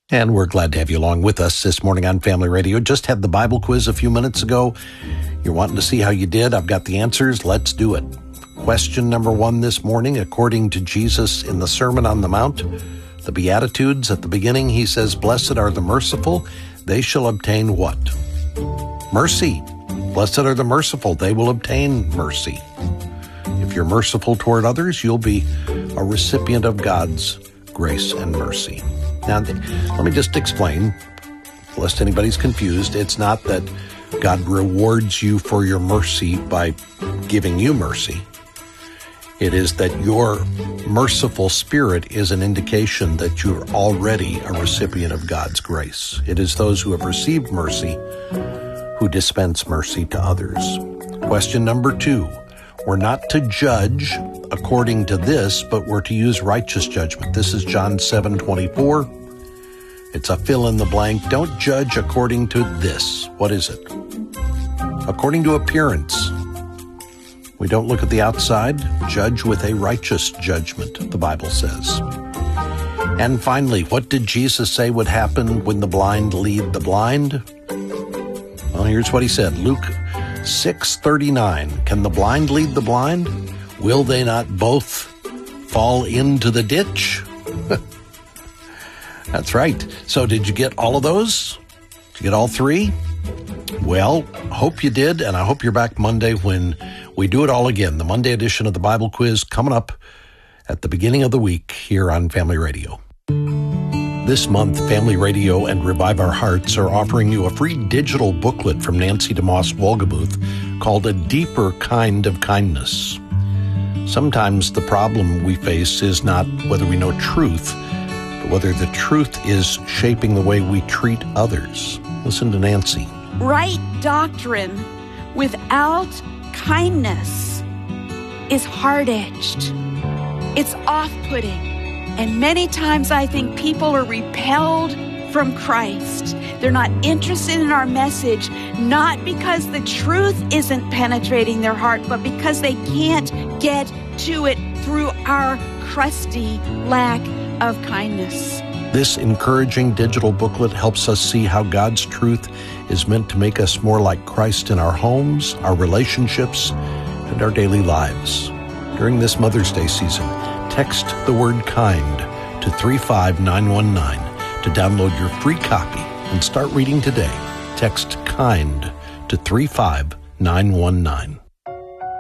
And we're glad to have you along with us this morning on Family Radio. Just had the Bible quiz a few minutes ago. You're wanting to see how you did. I've got the answers. Let's do it. Question number 1 this morning, according to Jesus in the Sermon on the Mount, the Beatitudes, at the beginning, he says, "Blessed are the merciful, they shall obtain" what? Mercy. Blessed are the merciful, they will obtain mercy. If you're merciful toward others, you'll be a recipient of God's grace and mercy. Now, let me just explain, lest anybody's confused. It's not that God rewards you for your mercy by giving you mercy. It is that your merciful spirit is an indication that you're already a recipient of God's grace. It is those who have received mercy who dispense mercy to others. Question number 2. We're not to judge according to this, but we're to use righteous judgment. This is John 7:24. It's a fill in the blank. Don't judge according to this. What is it? According to appearance. We don't look at the outside. Judge with a righteous judgment, the Bible says. And finally, what did Jesus say would happen when the blind lead the blind? Well, here's what he said. Luke 6:39. Can the blind lead the blind? Will they not both fall into the ditch? That's right. So did you get all of those? Did you get all 3? Well, hope you did, and I hope you're back Monday when we do it all again. The Monday edition of the Bible Quiz coming up at the beginning of the week here on Family Radio. This month, Family Radio and Revive Our Hearts are offering you a free digital booklet from Nancy DeMoss Wolgemuth called A Deeper Kind of Kindness. Sometimes the problem we face is not whether we know truth, but whether the truth is shaping the way we treat others. Listen to Nancy. Right doctrine without kindness is hard-edged. It's off-putting. And many times I think people are repelled from Christ. They're not interested in our message, not because the truth isn't penetrating their heart, but because they can't get to it through our crusty lack of kindness. This encouraging digital booklet helps us see how God's truth is meant to make us more like Christ in our homes, our relationships, and our daily lives. During this Mother's Day season, text the word kind to 35919 to download your free copy and start reading today. Text kind to 35919.